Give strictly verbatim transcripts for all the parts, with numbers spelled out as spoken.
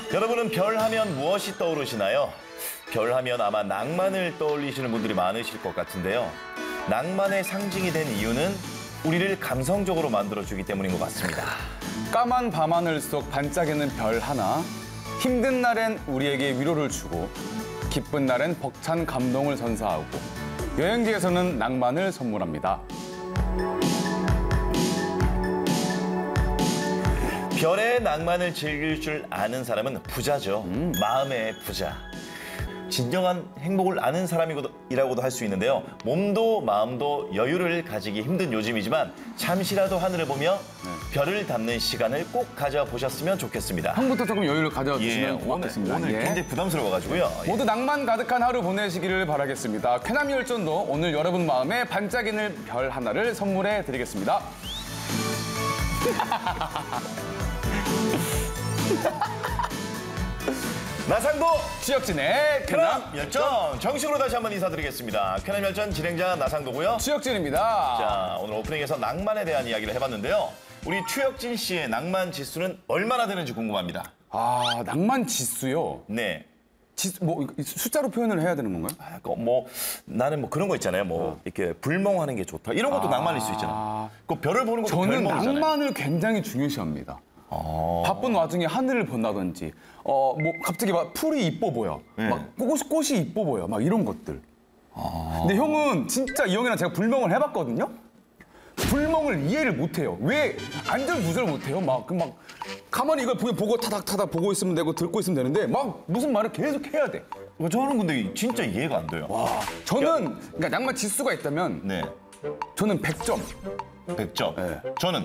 여러분은 별 하면 무엇이 떠오르시나요? 별 하면 아마 낭만을 떠올리시는 분들이 많으실 것 같은데요. 낭만의 상징이 된 이유는 우리를 감성적으로 만들어주기 때문인 것 같습니다. 까만 밤하늘 속 반짝이는 별 하나, 힘든 날엔 우리에게 위로를 주고 기쁜 날엔 벅찬 감동을 선사하고 여행지에서는 낭만을 선물합니다. 별의 낭만을 즐길 줄 아는 사람은 부자죠. 음. 마음의 부자. 진정한 행복을 아는 사람이라고도 할 수 있는데요. 몸도 마음도 여유를 가지기 힘든 요즘이지만 잠시라도 하늘을 보며 네. 별을 담는 시간을 꼭 가져보셨으면 좋겠습니다. 형부터 조금 여유를 가져주시면 예, 고맙겠습니다. 오늘, 오늘 예. 굉장히 부담스러워가지고요. 모두 낭만 가득한 하루 보내시기를 바라겠습니다. 쾌남 열전도 오늘 여러분 마음에 반짝이는 별 하나를 선물해 드리겠습니다. 나상도 추혁진의 쾌남 열전 정식으로 다시 한번 인사드리겠습니다. 쾌남 열전 진행자 나상도고요. 추혁진입니다. 자, 오늘 오프닝에서 낭만에 대한 이야기를 해봤는데요. 우리 추혁진 씨의 낭만 지수는 얼마나 되는지 궁금합니다. 아, 낭만 지수요? 네. 지수, 뭐 숫자로 표현을 해야 되는 건가요? 아, 뭐 나는 뭐 그런 거 있잖아요. 뭐 어. 이렇게 불멍하는 게 좋다. 이런 것도 아. 낭만일 수 있잖아요. 그 별을 보는 것도 저는 별멍이잖아요. 낭만을 굉장히 중요시합니다. 아. 바쁜 와중에 하늘을 본다든지, 어, 뭐 갑자기 막 풀이 이뻐 보여, 네. 막 꽃이, 꽃이 이뻐 보여, 막 이런 것들. 아. 근데 형은 진짜 이 형이랑 제가 불멍을 해봤거든요. 불멍을 이해를 못해요. 왜 안절부절 못해요? 막 그 막 가만히 이걸 보고 타닥타닥 보고 있으면 되고 듣고 있으면 되는데 막 무슨 말을 계속 해야 돼. 저는 근데 진짜 이해가 안 돼요. 와, 저는 그러니까 낭만 지수가 있다면, 네, 저는 백 점. 백 점. 네. 저는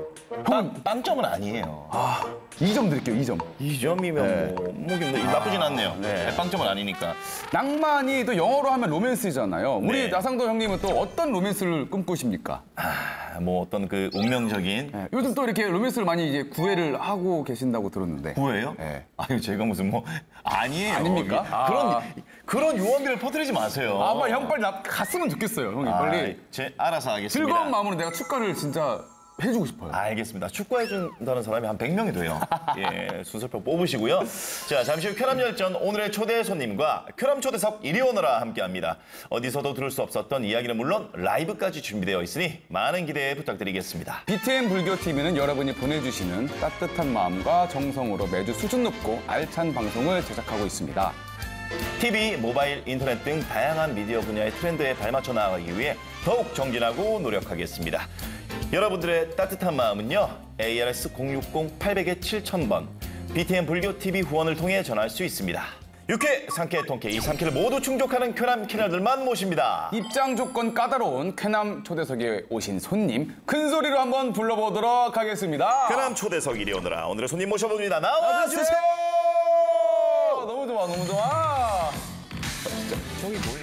형 빵점은 아니에요. 아, 이 점 드릴게요. 이 점. 이 점이면 네. 뭐, 뭐 아, 나쁘진 않네요. 네. 빵점은 아니니까. 낭만이 또 영어로 하면 로맨스잖아요. 우리 네. 나상도 형님은 또 어떤 로맨스를 꿈꾸십니까? 아, 뭐 어떤 그 운명적인. 네. 요즘 또 이렇게 로맨스를 많이 이제 구애를 하고 계신다고 들었는데. 구애요? 네. 아니 제가 무슨 뭐 아니에요. 아닙니까? 아. 그런 그런 유언비를 퍼뜨리지 마세요. 아, 빨리 형 빨리 나 갔으면 좋겠어요. 형이 아, 빨리. 제 알아서 하겠습니다. 즐거운 마음으로 내가 축가를 진짜 해주고 싶어요. 알겠습니다. 축구해준다는 사람이 한 백 명이 돼요. 예, 순서표 뽑으시고요. 자, 잠시 후 쾌남열전 오늘의 초대 손님과 쾌남 초대석 이리 오너라 함께합니다. 어디서도 들을 수 없었던 이야기는 물론 라이브까지 준비되어 있으니 많은 기대 부탁드리겠습니다. 비티엠 불교티비는 여러분이 보내주시는 따뜻한 마음과 정성으로 매주 수준 높고 알찬 방송을 제작하고 있습니다. 티비, 모바일, 인터넷 등 다양한 미디어 분야의 트렌드에 발맞춰 나아가기 위해 더욱 정진하고 노력하겠습니다. 여러분들의 따뜻한 마음은요. 에이알에스 공육공 팔공공 칠천 번 비티엠 불교티비 후원을 통해 전할 수 있습니다. 육회, 상쾌, 통쾌 이 삼 개를 모두 충족하는 쾌남 캐널들만 모십니다. 입장 조건 까다로운 쾌남 초대석에 오신 손님 큰 소리로 한번 불러보도록 하겠습니다. 쾌남 초대석 이리 오너라. 오늘의 손님 모셔봅니다. 나와주세요. 너무 좋아, 너무 좋아. 진짜 형이 뭐야?